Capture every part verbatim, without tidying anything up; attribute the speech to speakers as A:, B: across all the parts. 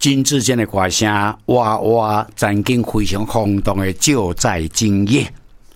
A: 金之间的歌声，哇哇，曾经非常轰动的救灾经验。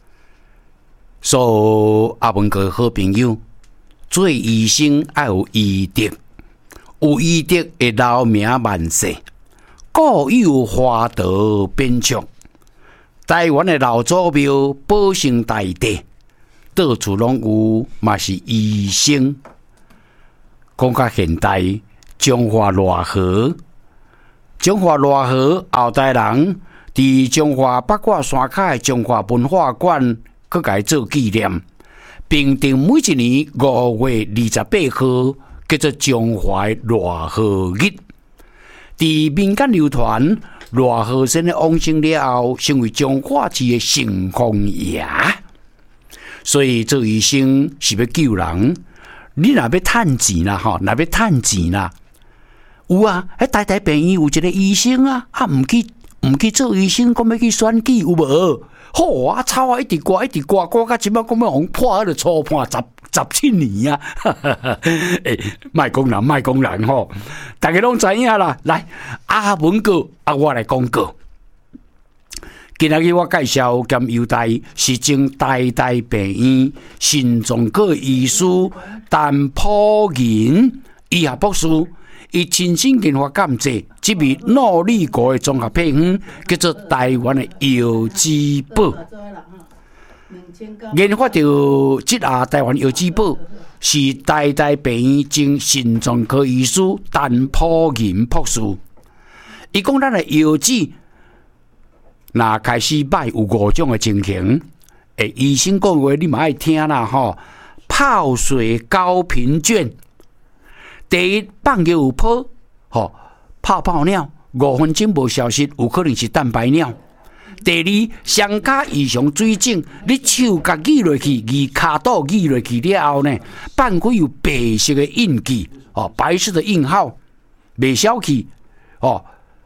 A: 所以阿文哥好朋友，做医生要有医德，有医德会留名万世，故有花德鞭长。台湾的老祖庙保生大帝，到处拢有，嘛是医生。讲到现代，中华热河，中华热河后代人伫中华八卦山脚的中华文化馆，佮改做纪念，并定每一年五月二十八号叫做中华热河日。伫民间流传，热河线的往生了后，成为彰化市的成功爷。所以做医生是要救人，你若要趁钱啦，吼，若要趁钱啦，有啊，喺台大病院有一个医生啊，啊，唔去唔去做医生，讲要去选举有无？好啊，草啊一直刮一直刮，刮到即摆讲要互破，迄个初判十十七年啊！诶，卖讲人，卖讲人吼，大家拢知影啦。来，阿文哥，啊，我来讲过。今仔日我介绍兼优待是正台大病院心脏科医师陈普仁医学博士，伊亲身研发监制这味诺丽果的综合配方，叫做台湾的药之宝。研发到这下台湾药之宝是台大病院正心脏科医师陈普仁博士。伊讲咱的药剂。那开始摆有五种的情形，诶，医生讲话你嘛爱听啦吼。泡水高频卷，第一放药有泡，吼泡泡尿，五分钟无消失，有可能是蛋白尿。第二，双脚异常水肿，你手甲举落去，二骹肚举落去了后呢，放开有白色的印记，哦，白色的印号，未消去，哦。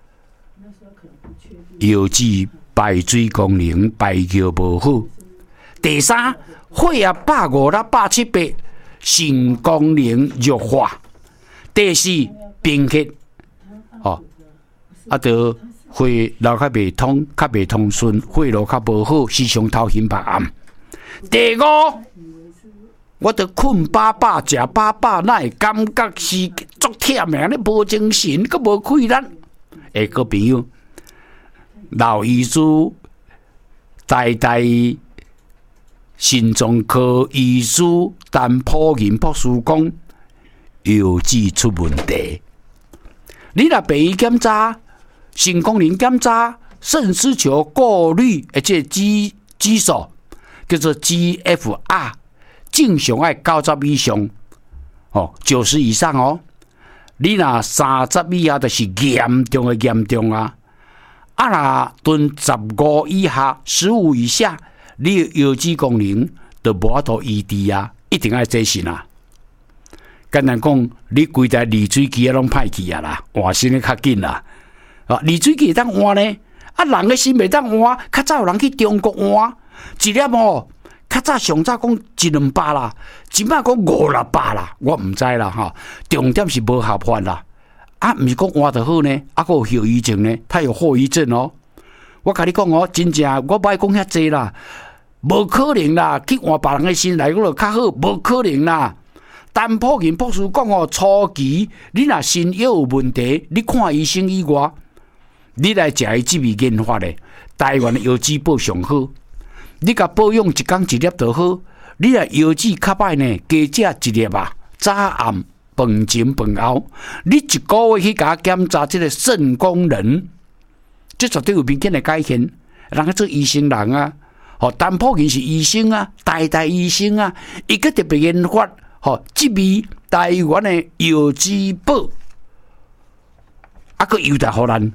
A: 药剂排水功能排尿无好。第三，血压百五啦、百七八，肾功能弱化。第四，贫血，哦，啊，得血流较袂通，较袂通顺，血路较无好，时常头晕目暗。第五，我得困饱饱，食饱饱，哪会感觉是足忝的，你无精神，佮无气力。诶，各朋友。老医师台大心脏科医师陈普仁博士讲，药剂出问题。你若病院检查、肾功能检查、肾丝球过滤，而且指指数叫做 G F R， 正常爱九十以上，哦，九十以上哦。你若三十以下，就是严重的严重啊。啊啦，蹲十五以下、十五以下，你药剂功能就无法度医治啊，一定要这信啊。简单讲，你规台离水机啊拢歹去啊啦，换新的较紧啦。啊，离水机当换呢？啊，人的心袂当换，较早有人去中国换，一粒哦，较早上早讲一两百啦，即摆讲五六百啦，我唔知啦哈。重点是无合法啦。啊，唔是讲换得好呢，啊，还有后遗症呢，它有后遗症哦。我甲你讲哦，真正我唔爱讲遐济啦，无可能啦，去换别人的心来，我就较好，无可能啦。陈普仁博士讲哦，初期你若心药有问题，你看医生以外，你来食伊即味研发的台湾的药剂保上好，你甲保养一工一粒就好。你若药剂较歹呢，加食一粒啊，早暗。饭前饭后，你一个月去甲检查这个肾功能，这绝对有明显的改善。人家做医生人啊，吼，陈普仁是医生啊，台大医生啊，伊个特别研发，吼，这味台湾的药之宝，啊，个优待互咱。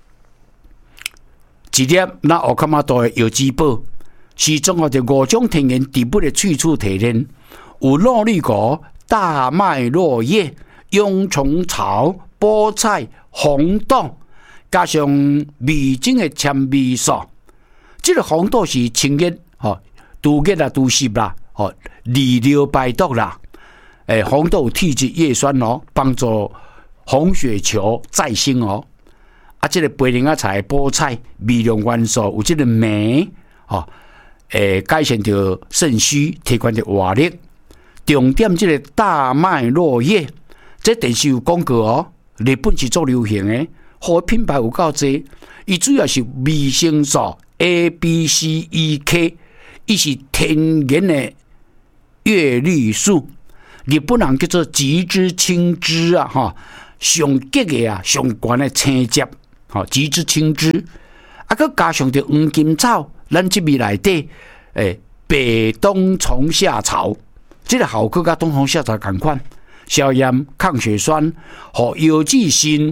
A: 一粒那乌卡马多的药之宝，是综合着五种天然植物的去处提炼，有诺丽果。大麦落叶、蛹虫草、菠菜、红豆，加上味精的纤维素。这个红豆是清热，吼，除热啦、除湿啦，吼，利尿排毒啦。诶，红豆体质叶酸哦，帮助红血球再生哦。 啊，这个白灵仔菜菠菜微量元素有这个镁，哦，诶，改善着肾虚，提高着活力。重点这个大麦落叶，这电视有广告哦，日本是做流行的，好品牌有够多。伊主要是维生素 A、B、C、E、K， 伊是天然的叶绿素，日本人叫做菊之青汁啊，哈，上吉的啊，上悬的青汁，哈，菊之青汁，啊，佮加上着黄金草，咱这边内底，诶，北冬虫夏草，这个效果甲冬虫夏草同款，消炎、抗血栓，和腰子肾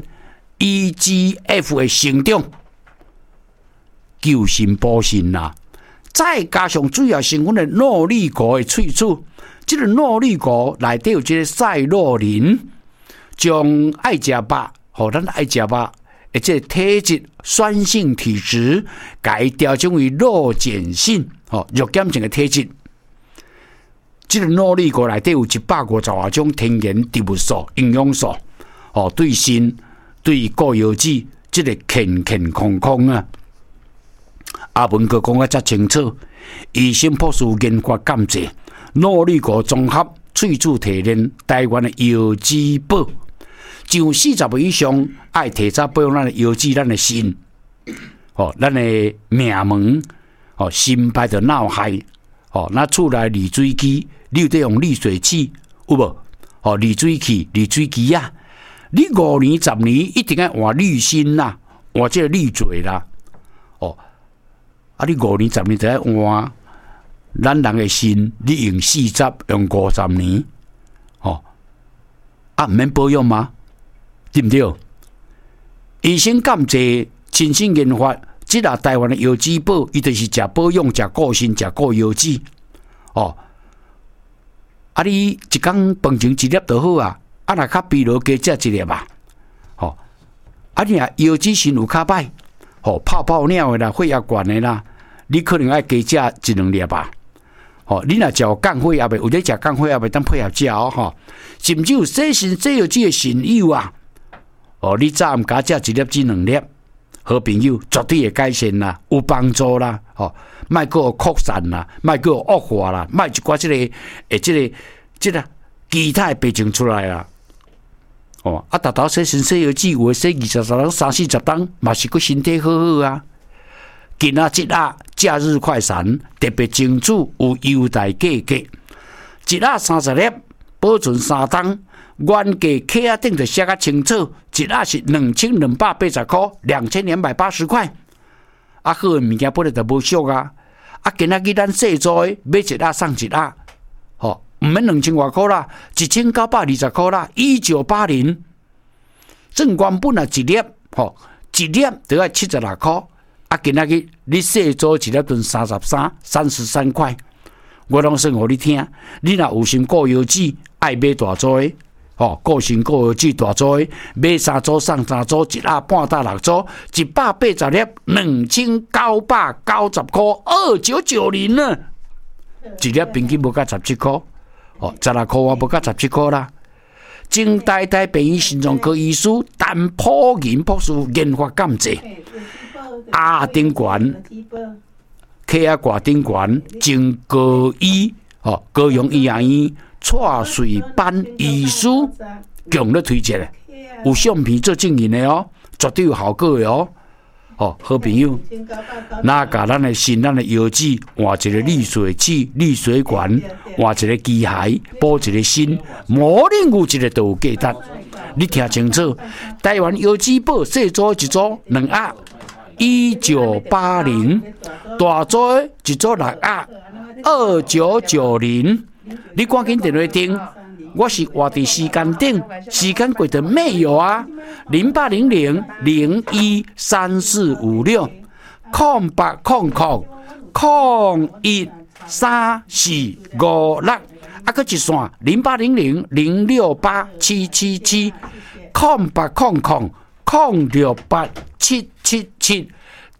A: E G F 的成长。救肾补肾啦，再加上主要成分的诺丽果的萃取，这个诺丽果内底有这个赛洛林，将爱食肉，和咱爱食肉，而且体质酸性体质，改调整为弱碱性，哦，弱碱性的体质。这个诺丽果内底有一百五十多种天然植物素、营养素，哦，对肾、对骨腰子，这个健健康康啊。阿文哥讲啊，遮清楚。医生博士研发感谢诺丽果综合萃取提炼台湾的腰子宝，上四十岁以上爱提早保养咱的腰子、咱的肾，哦，咱的命门，哦，心排着脑海，哦，那厝内滤水机，你有得用滤水器有无？哦，滤水器、滤水机啊，你五年、十年一定要换滤芯啦，换这个滤嘴啦，哦。啊！你五年、十年就要换，咱人的心，你用四十、用五十年，哦，啊，唔免保养吗？对不对？医生感谢亲身研发，即个台湾的腰子宝，伊就是食保养、食固身、食固腰子，哦。啊，你一工饭前一粒就好啊，啊，若较疲劳加食一粒啊，哦。啊，你若腰子肾有较歹。哦，泡泡尿的啦，血压高的啦，你可能要加食一两粒吧。哦，你若食降血压的，有咧食降血压的，当配合食哦，吼。甚至有洗肾洗药剂的腎友啊，哦，你早暗加食一粒至两粒，好朋友绝对会改善啦，有帮助啦。哦，莫个扩散啦，莫个恶化啦，莫一寡即个诶，即个即个其他的病症出来啦。哦，啊，达到洗肾洗药剂，有诶洗二十三、三四十档，嘛是个身体好好啊。今仔日啊，假日快闪特别精注有优待价格，一盒三十粒，保存三档。原价客仔顶就写较清楚，一盒是两千两百八十块，两千两百八十块。啊，好诶物件本来就无俗啊。啊，今仔日咱细做诶，买一盒送一盒。吼，毋免两千外块啦，一千九百二十块啦，一九八零。正原本啊一粒，吼，一粒就要七十六块。啊，今仔日你细做一粒顿三十三，三十三块。我拢算互你听，你若有心顾腰子，爱买大组诶，吼，顾身顾腰子大组诶，买三组送三组，一盒半打六组，一百八十粒，两千九百九十块，二九九零呢。一粒平均无甲十七块，哦，十六块我无甲十七块啦。正台台病院心脏科医师陈普银博士研发感谢，阿顶管、K 啊挂顶管、正高医、哦高雄医院院、蔡水班医师强烈推荐的，有相片做证明的哦，绝对有效果的哦。哦，好朋友，那甲咱的心、咱的腰子换一个滤水器、滤水管，换一个机械，补一个心，模定有一个都有价值。你听清楚，台湾腰子宝细组一组两盒，一九八零；大组一组六盒，二九九零。你赶紧电话订。我是活伫时间顶，时间过得没有啊？零八零零零一三四五六，空八空空空一三四五六，啊，搁一线零八零零零六八七七七，空八空空空六八七七七。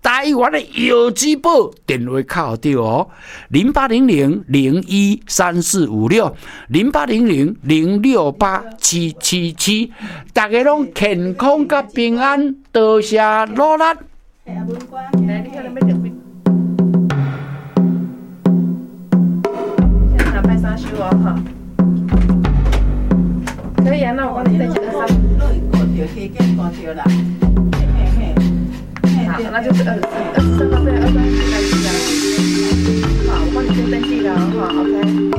A: 台湾的药之宝电话靠到哦，零八零零零一三四五六，零八零零零六八七七七，大家拢健康甲平安，多谢努力。
B: 现场拍三修哦哈，可以啊，那我帮你登记个三。挂掉，可以给挂掉啦。嘿嘿嘿。好，那就是二十四、二十三号对，二十三号登记啊。好，我帮你先登记了哈 ，OK。